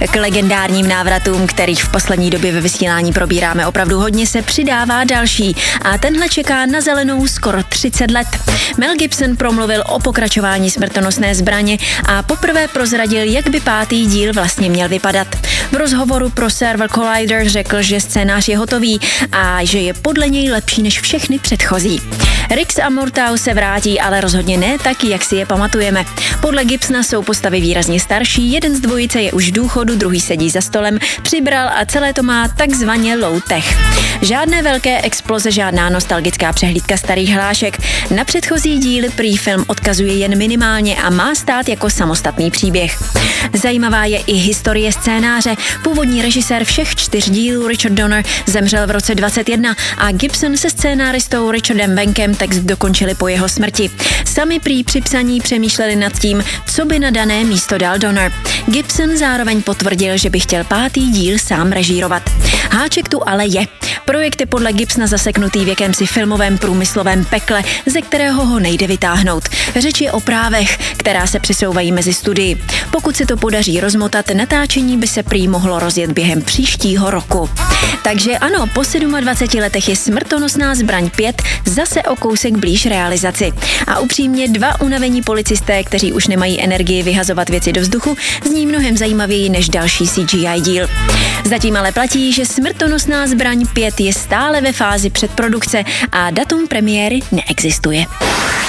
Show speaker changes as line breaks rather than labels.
K legendárním návratům, kterých v poslední době ve vysílání probíráme opravdu hodně, se přidává další a tenhle čeká na zelenou skoro 30 let. Mel Gibson promluvil o pokračování Smrtonosné zbraně a poprvé prozradil, jak by 5. díl vlastně měl vypadat. V rozhovoru pro server Collider řekl, že scénář je hotový a že je podle něj lepší než všechny předchozí. Rix a Murtaugh se vrátí, ale rozhodně ne tak, jak si je pamatujeme. Podle Gibsona jsou postavy výrazně starší, jeden z dvojice je už v důchodu, druhý sedí za stolem, přibral a celé to má takzvaně low-tech. Žádné velké exploze, žádná nostalgická přehlídka starých hlášek. Na předchozí díl prý film odkazuje jen minimálně a má stát jako samostatný příběh. Zajímavá je i historie scénáře. Původní režisér všech 4 dílů Richard Donner zemřel v roce 2021 a Gibson se scénáristou Richardem Bankem text dokončili po jeho smrti. Sami prý při psaní přemýšleli nad tím, co by na dané místo dal Donner. Gibson zároveň potvrdil, že by chtěl 5. díl sám režírovat. Háček tu ale je. Projekt je podle Gibsona zaseknutý v jakémsi filmovém průmyslovém pekle, ze kterého ho nejde vytáhnout. Řeč je o právech, která se přesouvají mezi studii. Pokud se to podaří rozmotat, natáčení by se prý mohlo rozjet během příštího roku. Takže ano, po 27 letech je Smrtonosná zbraň 5 zase o kousek blíž realizaci. A upřímně 2 unavení policisté, kteří už nemají energii vyhazovat věci do vzduchu, zní mnohem zajímavěji než další CGI díl. Zatím ale platí, že Smrtonosná zbraň 5 je stále ve fázi předprodukce a datum premiéry neexistuje.